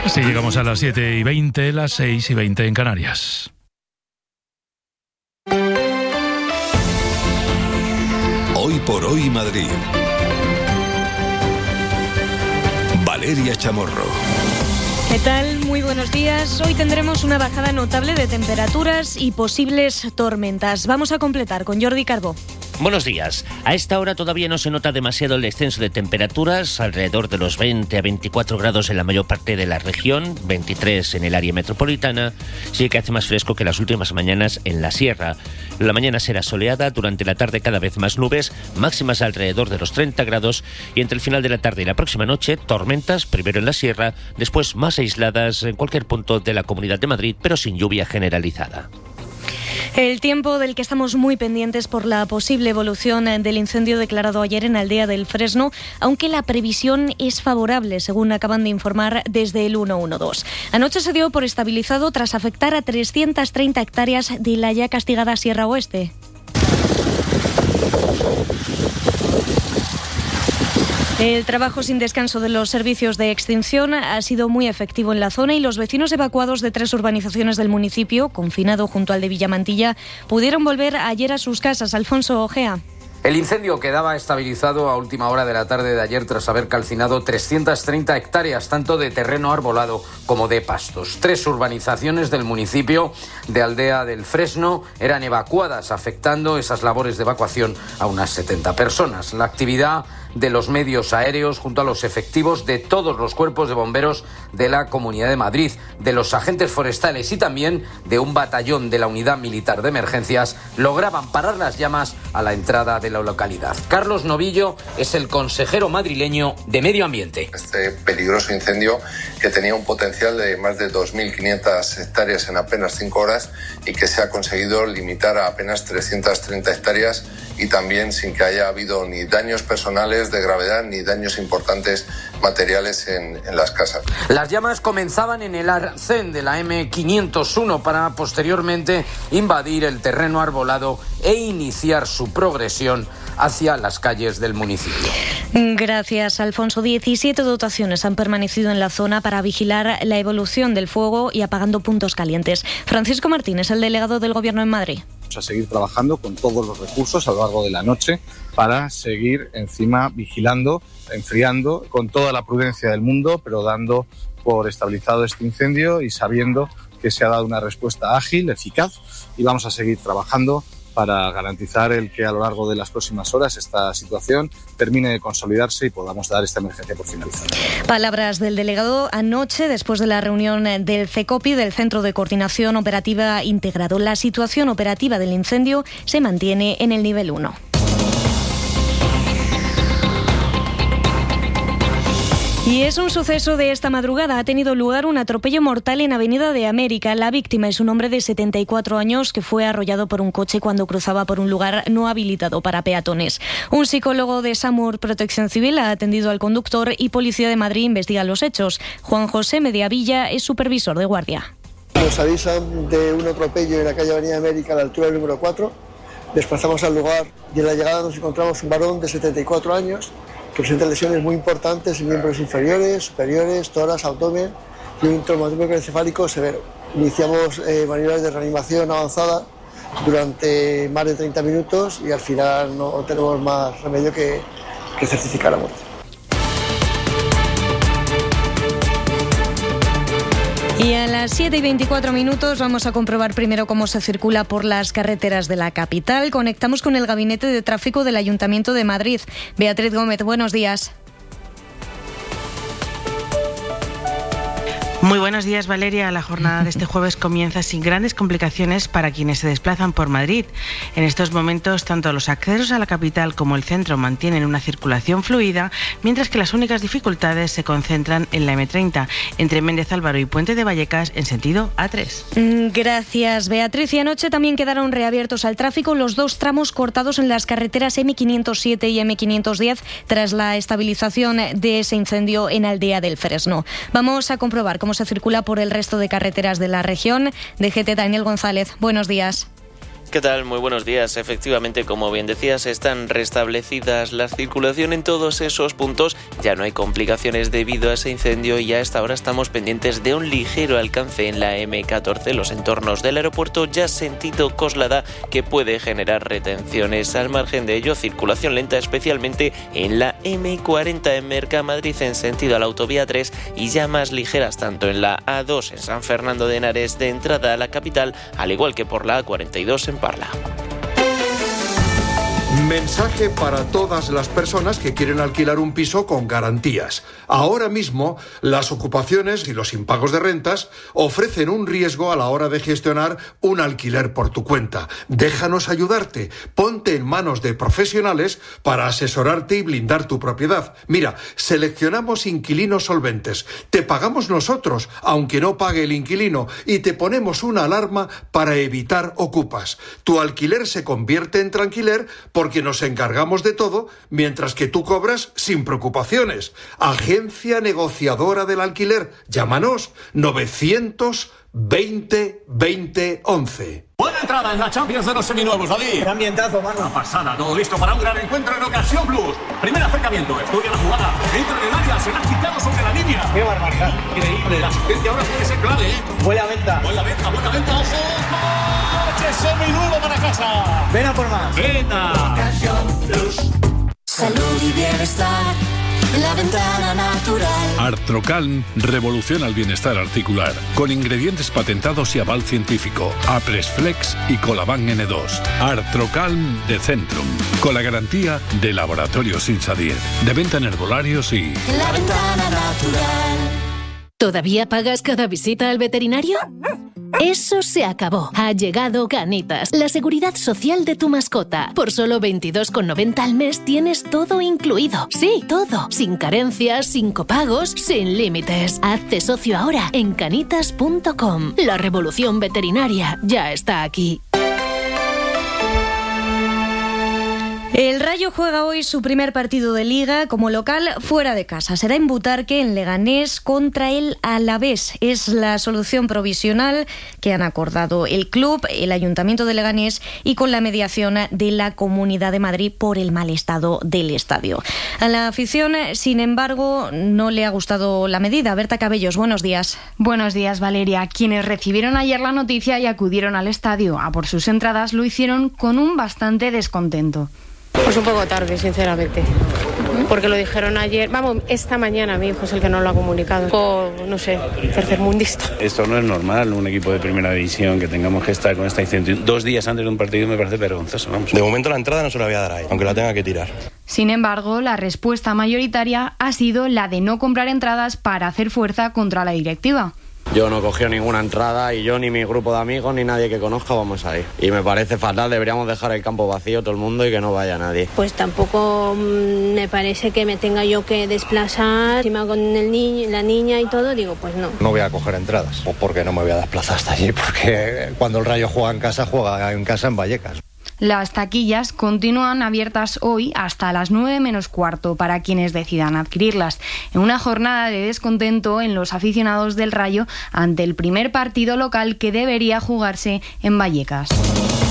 Así llegamos a las 7:20, las 6:20 en Canarias. Hoy por hoy Madrid. Valeria Chamorro. ¿Qué tal? Muy buenos días. Hoy tendremos una bajada notable de temperaturas y posibles tormentas. Vamos a completar con Jordi Carbó. Buenos días. A esta hora todavía no se nota demasiado el descenso de temperaturas, alrededor de los 20 a 24 grados en la mayor parte de la región, 23 en el área metropolitana. Sí que hace más fresco que las últimas mañanas en la sierra. La mañana será soleada, durante la tarde cada vez más nubes, máximas alrededor de los 30 grados y entre el final de la tarde y la próxima noche, tormentas, primero en la sierra, después más aisladas en cualquier punto de la Comunidad de Madrid, pero sin lluvia generalizada. El tiempo del que estamos muy pendientes por la posible evolución del incendio declarado ayer en Aldea del Fresno, aunque la previsión es favorable, según acaban de informar desde el 112. Anoche se dio por estabilizado tras afectar a 330 hectáreas de la ya castigada Sierra Oeste. El trabajo sin descanso de los servicios de extinción ha sido muy efectivo en la zona y los vecinos evacuados de 3 urbanizaciones del municipio, confinado junto al de Villamantilla, pudieron volver ayer a sus casas. Alfonso Ojea. El incendio quedaba estabilizado a última hora de la tarde de ayer tras haber calcinado 330 hectáreas, tanto de terreno arbolado como de pastos. 3 urbanizaciones del municipio de Aldea del Fresno eran evacuadas, afectando esas labores de evacuación a unas 70 personas. La actividad de los medios aéreos junto a los efectivos de todos los cuerpos de bomberos de la Comunidad de Madrid, de los agentes forestales y también de un batallón de la Unidad Militar de Emergencias lograban parar las llamas a la entrada de la localidad. Carlos Novillo es el consejero madrileño de Medio Ambiente. Este peligroso incendio, que tenía un potencial de más de 2.500 hectáreas en apenas 5 horas y que se ha conseguido limitar a apenas 330 hectáreas y también sin que haya habido ni daños personales de gravedad ni daños importantes materiales en las casas. Las llamas comenzaban en el arcén de la M501 para posteriormente invadir el terreno arbolado e iniciar su progresión hacia las calles del municipio. Gracias, Alfonso. 17 dotaciones han permanecido en la zona para vigilar la evolución del fuego y apagando puntos calientes. Francisco Martínez, el delegado del Gobierno en Madrid. Vamos a seguir trabajando con todos los recursos a lo largo de la noche para seguir encima vigilando, enfriando con toda la prudencia del mundo, pero dando por estabilizado este incendio y sabiendo que se ha dado una respuesta ágil, eficaz, y vamos a seguir trabajando para garantizar el que a lo largo de las próximas horas esta situación termine de consolidarse y podamos dar esta emergencia por finalizada. Palabras del delegado anoche después de la reunión del CECOPI, del Centro de Coordinación Operativa Integrado. La situación operativa del incendio se mantiene en el nivel 1. Y es un suceso de esta madrugada. Ha tenido lugar un atropello mortal en Avenida de América. La víctima es un hombre de 74 años que fue arrollado por un coche cuando cruzaba por un lugar no habilitado para peatones. Un psicólogo de SAMUR Protección Civil ha atendido al conductor y Policía de Madrid investiga los hechos. Juan José Mediavilla es supervisor de guardia. Nos avisan de un atropello en la calle Avenida de América a la altura del número 4. Desplazamos al lugar y en la llegada nos encontramos un varón de 74 años que presenta lesiones muy importantes en miembros inferiores, superiores, tórax, abdomen y un traumatismo encefálico severo. Iniciamos maniobras de reanimación avanzada durante más de 30 minutos y al final no tenemos más remedio que certificar la muerte. Y a las 7:24 vamos a comprobar primero cómo se circula por las carreteras de la capital. Conectamos con el Gabinete de Tráfico del Ayuntamiento de Madrid. Beatriz Gómez, buenos días. Muy buenos días, Valeria. La jornada de este jueves comienza sin grandes complicaciones para quienes se desplazan por Madrid. En estos momentos, tanto los accesos a la capital como el centro mantienen una circulación fluida, mientras que las únicas dificultades se concentran en la M30, entre Méndez Álvaro y Puente de Vallecas, en sentido A3. Gracias, Beatriz. Y anoche también quedaron reabiertos al tráfico los 2 tramos cortados en las carreteras M507 y M510 tras la estabilización de ese incendio en Aldea del Fresno. Vamos a comprobar cómo se circula por el resto de carreteras de la región. DGT Daniel González, buenos días. ¿Qué tal? Muy buenos días. Efectivamente, como bien decías, están restablecidas la circulación en todos esos puntos. Ya no hay complicaciones debido a ese incendio y a esta hora estamos pendientes de un ligero alcance en la M14, los entornos del aeropuerto, ya sentido Coslada, que puede generar retenciones. Al margen de ello, circulación lenta, especialmente en la M40 en Mercamadrid en sentido a la autovía 3 y ya más ligeras tanto en la A2 en San Fernando de Henares de entrada a la capital, al igual que por la A42 en Parla. Mensaje para todas las personas que quieren alquilar un piso con garantías. Ahora mismo, las ocupaciones y los impagos de rentas ofrecen un riesgo a la hora de gestionar un alquiler por tu cuenta. Déjanos ayudarte. Ponte en manos de profesionales para asesorarte y blindar tu propiedad. Mira, seleccionamos inquilinos solventes. Te pagamos nosotros, aunque no pague el inquilino, y te ponemos una alarma para evitar ocupas. Tu alquiler se convierte en tranquiler porque nos encargamos de todo, mientras que tú cobras sin preocupaciones. Agencia negociadora del alquiler. Llámanos 920 20 11. Buena entrada en la Champions de los seminuevos, David. Qué ambientazo, mano. Una pasada, todo listo para un gran encuentro en Ocasión Plus. Primer acercamiento, estudia la jugada. Entra en el área, será quitado sobre la línea. Qué barbaridad. Increíble, la asistencia ahora puede ser clave, ¿eh? Buena venta. Buena venta, ojo. ¡Coche seminuevo para casa! Ven a por más. Venta. Ocasión Plus. Salud y bienestar. La Ventana Natural. Artrocalm revoluciona el bienestar articular con ingredientes patentados y aval científico. Apresflex y Colaban N2. Artrocalm de Centrum, con la garantía de Laboratorios Insadier, de venta en herbolarios y... La Ventana Natural. ¿Todavía pagas cada visita al veterinario? Eso se acabó. Ha llegado Canitas, la seguridad social de tu mascota. Por solo 22,90 al mes tienes todo incluido. Sí, todo. Sin carencias, sin copagos, sin límites. Hazte socio ahora en canitas.com. La revolución veterinaria ya está aquí. El Rayo juega hoy su primer partido de Liga como local fuera de casa. Será en Butarque, en Leganés, contra el Alavés. Es la solución provisional que han acordado el club, el Ayuntamiento de Leganés y con la mediación de la Comunidad de Madrid por el mal estado del estadio. A la afición, sin embargo, no le ha gustado la medida. Berta Cabellos, buenos días. Buenos días, Valeria. Quienes recibieron ayer la noticia y acudieron al estadio a por sus entradas lo hicieron con un bastante descontento. Pues un poco tarde, sinceramente, porque lo dijeron ayer, esta mañana mi hijo es el que no lo ha comunicado, no sé, tercermundista. Esto no es normal, un equipo de primera división que tengamos que estar con esta incertidumbre 2 días antes de un partido me parece vergonzoso, vamos. De momento la entrada no se la voy a dar a él, aunque la tenga que tirar. Sin embargo, la respuesta mayoritaria ha sido la de no comprar entradas para hacer fuerza contra la directiva. Yo no cogí ninguna entrada y yo ni mi grupo de amigos ni nadie que conozca vamos a ir. Y me parece fatal, deberíamos dejar el campo vacío todo el mundo y que no vaya nadie. Pues tampoco me parece que me tenga yo que desplazar, encima con el niño, la niña y todo, digo, pues no. No voy a coger entradas, pues porque no me voy a desplazar hasta allí, porque cuando el Rayo juega en casa en Vallecas. Las taquillas continúan abiertas hoy hasta las 9 menos cuarto para quienes decidan adquirirlas, en una jornada de descontento en los aficionados del Rayo ante el primer partido local que debería jugarse en Vallecas.